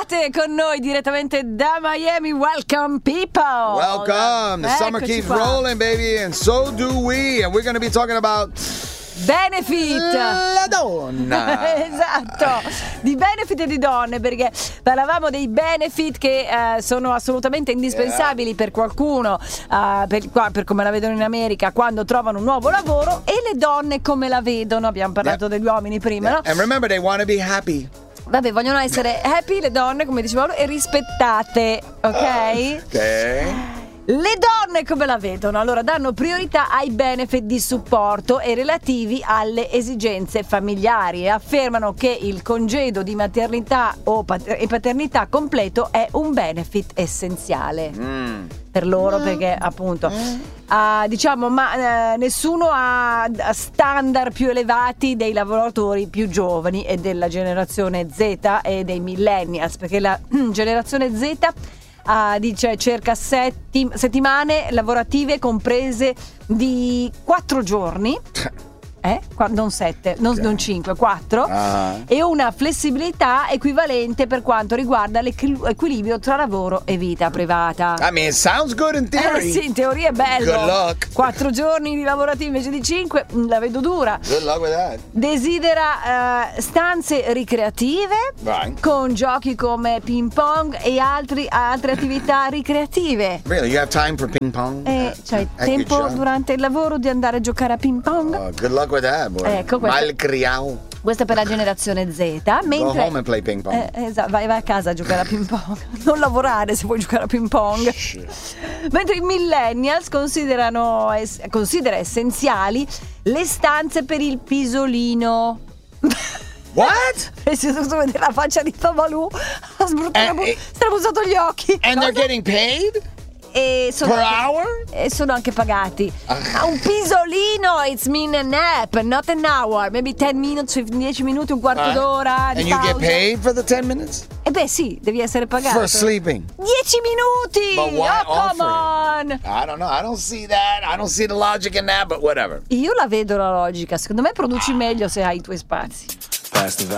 Bentornate con noi direttamente da Miami. Welcome people. Welcome. The summer keeps rolling, baby, and so do we. And we're going to be talking about benefit. La donna. Esatto, di benefit e di donne, perché parlavamo dei benefit che sono assolutamente indispensabili per qualcuno, per come la vedono in America quando trovano un nuovo lavoro, e le donne come la vedono. Abbiamo parlato degli uomini prima, no? And remember, they want to be happy. Vabbè, vogliono essere happy le donne, come dicevamo, e rispettate, ok? Ok. Le donne come la vedono? Allora, danno priorità ai benefit di supporto e relativi alle esigenze familiari, e affermano che il congedo di maternità e paternità completo è un benefit essenziale per loro, perché appunto nessuno ha standard più elevati dei lavoratori più giovani e della generazione Z e dei millennials, perché la generazione Z dice cerca settimane lavorative comprese di 4 giorni. Non 7, non 5, 4 e una flessibilità equivalente per quanto riguarda l'equilibrio tra lavoro e vita privata. I mean, it sounds good in theory. Sì, in teoria è bello. Good luck. 4 giorni di lavorativi invece di 5, la vedo dura. Good luck with that. Desidera stanze ricreative, Right. con giochi come ping pong e altre attività ricreative. Really, you have time for ping pong? C'hai tempo durante il lavoro di andare a giocare a ping pong? Good luck with that, boy. Ecco, Malcriado. Questo è per la generazione Z. Mentre, Go home and play ping pong. Esatto, vai a casa a giocare a ping pong. Non lavorare se vuoi giocare a ping pong. Mentre i millennials considera essenziali le stanze per il pisolino. What? Se tu vedi la faccia di Favalù, ha strabuzzato gli occhi. And they're getting paid? E sono Per hour? E sono anche pagati. Un pisolino, it's mean a nap, not an hour. Maybe 10 minutes, 10 minuti, un quarto d'ora. And you get paid for the 10 minutes? Sì, devi essere pagato. For sleeping? 10 minuti! But why come on! I don't know. I don't see that. I don't see the logic in that, but whatever. Io la vedo la logica. Secondo me produci meglio se hai i tuoi spazi.